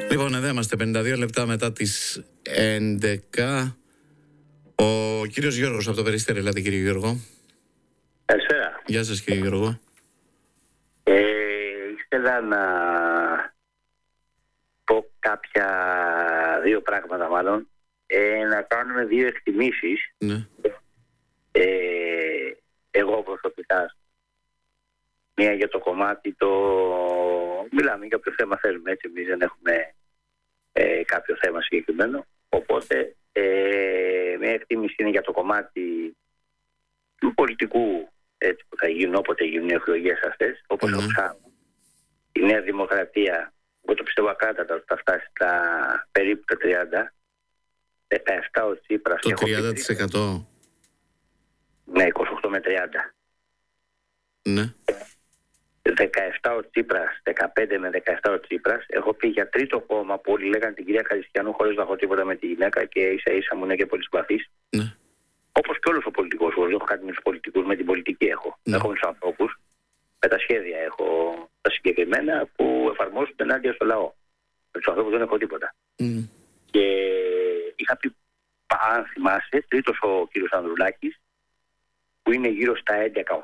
Λοιπόν, εδώ είμαστε 52 λεπτά μετά τις 11. Ο κύριος Γιώργος από το Περιστέρι. Ελάτε, κύριε Γιώργο. Καλησπέρα. Γεια σας, κύριε Γιώργο. Ήθελα να πω δύο πράγματα μάλλον. Να κάνουμε δύο εκτιμήσεις. Ναι. Εγώ προσωπικά. Μία για το κομμάτι μιλάμε για ποιο θέμα θέλουμε, έτσι, εμείς δεν έχουμε κάποιο θέμα συγκεκριμένο. Οπότε μια εκτίμηση είναι για το κομμάτι του πολιτικού, έτσι, που θα γίνουν όποτε γίνουν οι εκλογές αυτές. Όπως η Νέα Δημοκρατία, εγώ το πιστεύω ακράτατα ότι θα φτάσει στα περίπου τα 30, 17 ο Τσίπρας. Το 30%. Ναι, 28 με 30. Ναι. 17 ο Τσίπρας, 15 με 17 ο Τσίπρας. Έχω πει για τρίτο κόμμα που όλοι λέγανε την κυρία Χαριστιανού χωρίς να έχω τίποτα με τη γυναίκα και ίσα ίσα μου είναι και πολύ συμπαθής. Ναι. Όπως και όλος ο πολιτικός. Εγώ δεν έχω κάτι με τους πολιτικούς, με την πολιτική έχω. Ναι. Έχω με τους ανθρώπους, με τα σχέδια έχω τα συγκεκριμένα που εφαρμόζονται ενάντια στο λαό. Με τους ανθρώπους δεν έχω τίποτα. Και είχα πει, αν θυμάσαι, τρίτος ο κύριος Ανδρουλάκης, που είναι γύρω στα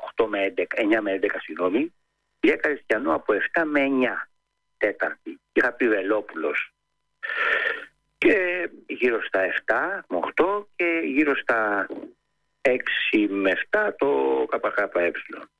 9 με 11, συγγνώμη, η Χαριστιανού από 7 με 9 τέταρτη. Είχα πει Βελόπουλος και γύρω στα 7 με 8 και γύρω στα 6 με 7 το ΚΚΕ.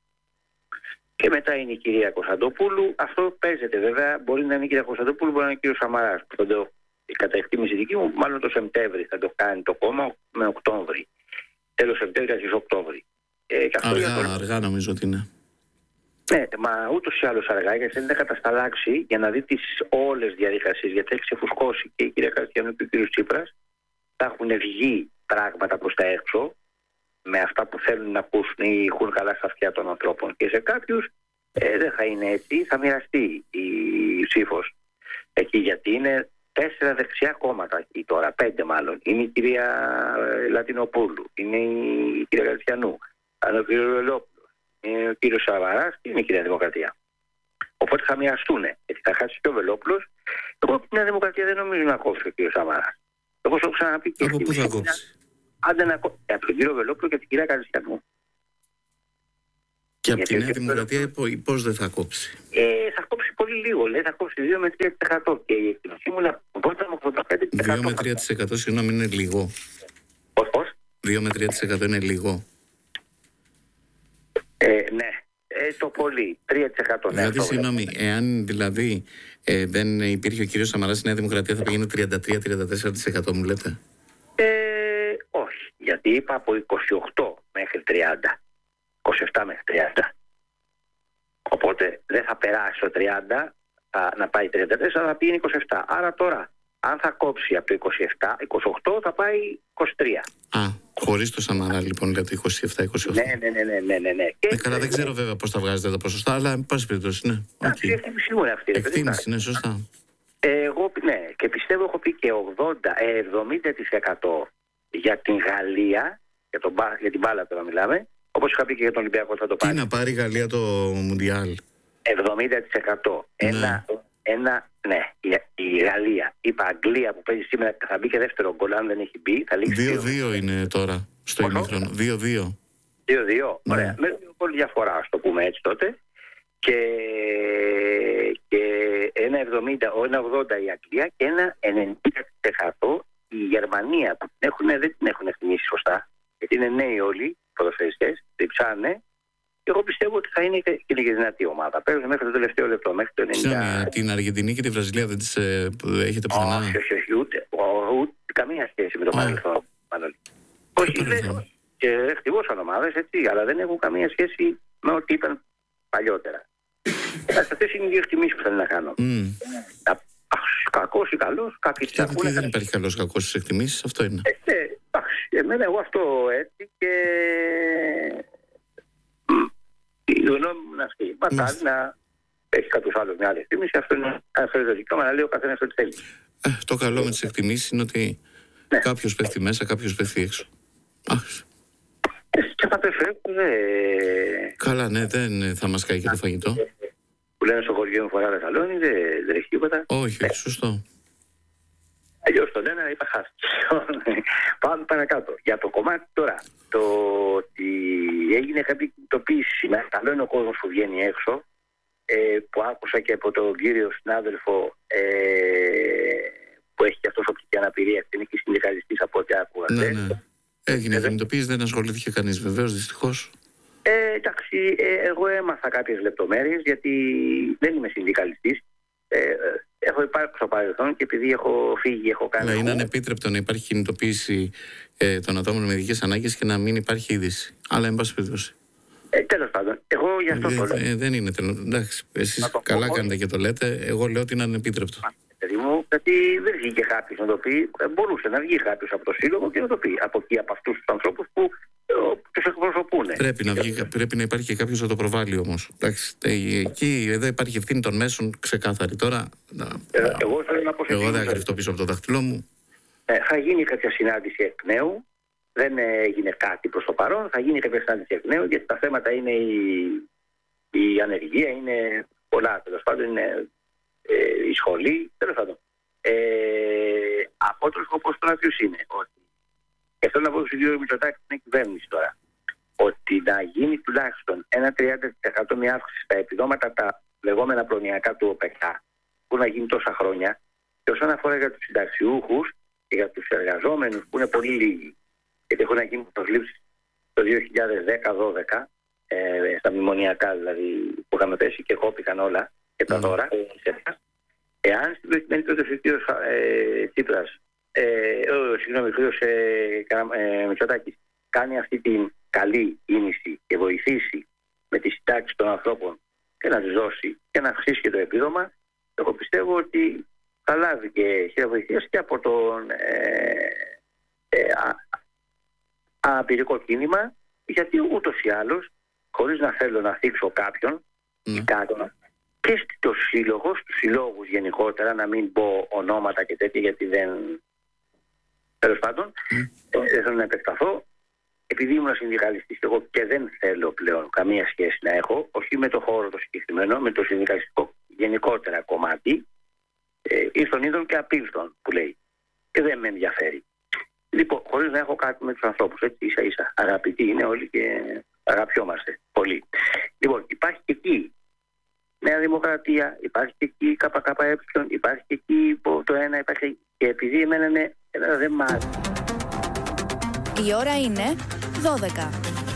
Και μετά είναι η κυρία Κωνσταντοπούλου. Αυτό παίζεται βέβαια. Μπορεί να είναι η κυρία Κωνσταντοπούλου, μπορεί να είναι ο κύριος Σαμαράς. Η καταεκτίμηση δική μου, μάλλον το Σεπτέμβρη θα το κάνει το κόμμα με Οκτώβρη. Τέλος Σεπτέμβρη, αρχές Οκτώβρη. Αργά νομίζω ότι είναι. Ναι, μα ούτως ή άλλως αργά, γιατί δεν έχει κατασταλάξει για να δει τις όλες διαδικασίες, γιατί έχει ξεφουσκώσει και η κυρία Χαριστιανού και ο κύριος Τσίπρας. Θα έχουν βγει πράγματα προς τα έξω με αυτά που θέλουν να ακούσουν ή έχουν καλά στα αυτιά των ανθρώπων. Και σε κάποιους δεν θα είναι έτσι, θα μοιραστεί η ψήφος εκεί, γιατί είναι 4 δεξιά κόμματα εκεί τώρα, 5 μάλλον. Είναι η κυρία Λατινοπούλου, είναι η κυρία Χαριστιανού, είναι ο κύριος Βελόπουλος, είναι ο κύριος Σαμαράς και είναι η κυρία Δημοκρατία. Οπότε θα μοιραστούν, γιατί θα χάσει και ο Βελόπουλος. Εγώ από την Νέα Δημοκρατία δεν νομίζω να κόψει ο κύριος Σαμαράς. Εγώ σου έχω ξαναπεί και από πού θα κόψει? Άντε να κόψει από τον κύριο Βελόπουλο και την κυρία Χαριστιανού. Και από τη Νέα Δημοκρατία πώς δεν θα κόψει? Θα κόψει πολύ λίγο, λέει, θα κόψει 2 με 3%. Και η εκτίμησή μου είναι 85%. 2 με 3%, συγγνώμη, είναι λίγο. Πώς? 2 με 3% είναι λίγο. Ναι, το πολύ, 3%. Δηλαδή, συγγνώμη, εάν δηλαδή δεν υπήρχε ο κύριος Σαμαράς, η Νέα Δημοκρατία θα πήγαινε 33-34%, μου λέτε? Όχι, γιατί είπα από 28 μέχρι 30, 27 μέχρι 30. Οπότε δεν θα περάσει το 30, να πάει 34, θα πήγαινε 27. Άρα τώρα, αν θα κόψει από το 27, 28 θα πάει 23. Χωρίς το Σαμαρά λοιπόν, λέτε 27-28. Ναι. Καλά, δεν ξέρω βέβαια πώς θα βγάζετε τα ποσοστά, αλλά εν πάση περιπτώσει, ναι. Η εκτίμηση μου είναι αυτή. Εκτίμηση, ναι, σωστά. Εγώ, ναι, και πιστεύω έχω πει και 70% για την Γαλλία, για την μπάλα τώρα μιλάμε, όπως είχα πει και για τον Ολυμπιακό θα το πάρει. Τι να πάρει η Γαλλία το Μουντιάλ? 70%. Ναι, η Γαλλία. Είπα Αγγλία που παίζει σήμερα θα μπει και δεύτερο γκολ, αν δεν έχει μπει. 2-2 είναι τώρα στο ημίχρονο. 2-2. 2-2, ωραία. Με 2 γκολ διαφορά, ας το πούμε έτσι τότε. Και 1,80 η Αγγλία και 1,90% η Γερμανία που δεν την έχουν εκτιμήσει σωστά. Γιατί είναι νέοι όλοι οι ποδοσφαιριστές, διψάνε. Εγώ πιστεύω ότι θα είναι και λίγη δυνατή ομάδα. Παίζουν μέχρι το τελευταίο λεπτό, μέχρι το 90. Την Αργεντινή και τη Βραζιλία δεν τις έχετε πουθενά? Όχι, ούτε καμία σχέση με το παρελθόν. Όχι, και χτυπώσαν ομάδες, έτσι, αλλά δεν έχουν καμία σχέση με ό,τι ήταν παλιότερα. Αυτές είναι οι δύο εκτιμήσεις που θέλω να κάνω. Κακός ή καλός, κάποιοι τις ακούνε. Δεν υπάρχει καλός κακός στις εκτιμήσεις, αυτό είναι. Εμένα εγώ αυτό έτσι και η γνώμη μου είναι αυτή. Μακάρι να έχει κάποιος άλλος μια άλλη εκτίμηση, αυτό είναι το δικαίωμα να λέει ο καθένας ό,τι θέλει. Το καλό με τις εκτιμήσεις είναι ότι κάποιος πέφτει μέσα, κάποιος πέφτει έξω. Και θα πέφτει. Καλά, ναι, δεν θα μας κάει και το φαγητό. Που λένε στο χωριό μου φορά σαλόνι, δεν έχει τίποτα. Όχι, σωστό. λένε, αλλά είπα χάστηκε. Πάμε παρακάτω. Για το κομμάτι τώρα, το ότι έγινε κάποια κινητοποίηση σήμερα, καλό είναι ο κόσμος που βγαίνει έξω, που άκουσα και από τον κύριο συνάδελφο που έχει και αυτός οπτική αναπηρία, είναι και συνδικαλιστής από ό,τι άκουγα. Ναι. Έγινε κινητοποίηση, δεν ασχολήθηκε κανείς βεβαίως, δυστυχώς. Εντάξει, εγώ έμαθα κάποιες λεπτομέρειες γιατί δεν είμαι συνδικαλιστής. Έχω υπάρξει στο παρελθόν και επειδή έχω φύγει, έχω κάνει. Αλλά είναι ανεπίτρεπτο να υπάρχει κινητοποίηση των ατόμων με ειδικές ανάγκες και να μην υπάρχει είδηση. Αλλά εν πάση περιπτώσει. Τέλος πάντων, εγώ γι' αυτό το λέω. Δεν είναι τέλος. Εντάξει, εσείς καλά κάνετε και το λέτε. Εγώ λέω ότι είναι ανεπίτρεπτο. Γιατί δεν βγήκε κάποιος να το πει. Μπορούσε να βγει κάποιος από το σύλλογο και να το πει. Από εκεί, από αυτούς τους ανθρώπους που τους εκπροσωπούν. Πρέπει να υπάρχει και κάποιος να το προβάλλει όμως. Εντάξει, εδώ υπάρχει ευθύνη των μέσων ξεκάθαρη. Τώρα. Εγώ δεν κρυφτώ πίσω από το δάχτυλό μου. Θα γίνει κάποια συνάντηση εκ νέου. Δεν έγινε κάτι προς το παρόν. Θα γίνει κάποια συνάντηση εκ νέου γιατί τα θέματα είναι η ανεργία, είναι πολλά. Τέλος πάντων, είναι η σχολή. Τέλος πάντων. Από το σκοπός τώρα ποιος είναι? Ότι, και θέλω να πω στους δύο Μητσοτάκη στην κυβέρνηση τώρα, ότι να γίνει τουλάχιστον ένα 30% μια αύξηση στα επιδόματα τα λεγόμενα προνοιακά του ΟΠΕΚΑ, που να γίνει τόσα χρόνια, και όσον αφορά για τους συνταξιούχους και για τους εργαζόμενους που είναι πολύ λίγοι, γιατί έχουν να γίνουν προσλήψεις το 2010-2012, στα μνημονιακά δηλαδή που είχαμε πέσει και κόπηκαν όλα και τα δώρα. Εάν στην προκειμένη περίπτωση ο κύριος Τσίπρας, ο κύριος Μητσοτάκης κάνει αυτή την καλή κίνηση και βοηθήσει με τη συντάξη των ανθρώπων και να τους δώσει και να αυξήσει και το επίδομα, εγώ πιστεύω ότι θα λάβει και χέρια βοηθείας και από τον αναπηρικό κίνημα, γιατί ούτως ή άλλως, χωρίς να θέλω να θίξω κάποιον ή κάτι, και στο σύλλογο, στους συλλόγους γενικότερα, να μην πω ονόματα και τέτοια, γιατί δεν. Τέλος πάντων, δεν θέλω να επεκταθώ. Επειδή ήμουν συνδικαλιστής εγώ και δεν θέλω πλέον καμία σχέση να έχω, όχι με το χώρο το συγκεκριμένο, με το συνδικαλιστικό γενικότερα κομμάτι, ήρθον είδων και απίλθον που λέει. Και δεν με ενδιαφέρει. Λοιπόν, χωρίς να έχω κάτι με τους ανθρώπους, έτσι ίσα-ίσα. Αγαπητοί είναι όλοι και αγαπιόμαστε πολύ. Λοιπόν, υπάρχει και εκεί Νέα Δημοκρατία, υπάρχει και εκεί ΚΚΕ, υπάρχει και εκεί το ένα, υπάρχει και επειδή εμένα δεν μ' άρεσε. Η ώρα είναι 12.